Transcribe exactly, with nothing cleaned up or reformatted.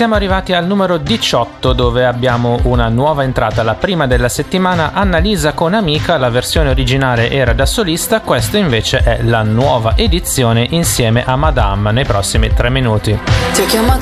siamo arrivati al numero diciotto, dove abbiamo una nuova entrata, la prima della settimana. Annalisa con Amica, la versione originale era da solista, questa invece è la nuova edizione insieme a Madame nei prossimi tre minuti. Ti ho chiamato